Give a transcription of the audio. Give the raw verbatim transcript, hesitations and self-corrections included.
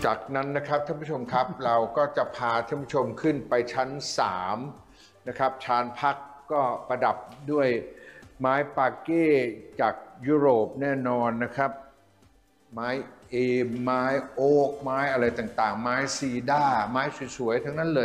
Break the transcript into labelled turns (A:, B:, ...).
A: จากนั้นนะครับท่านผู้ชมครับเราก็จะพาท่านผู้ชมขึ้นไปชั้นสามนะครับชานพักก็ประดับด้วยไม้ปาเก้จากยุโรปแน่นอนนะครับไม้เอไม้โอ๊กไม้อะไรต่างๆไม้ซีด้าไม้สวยๆทั้งนั้นเลย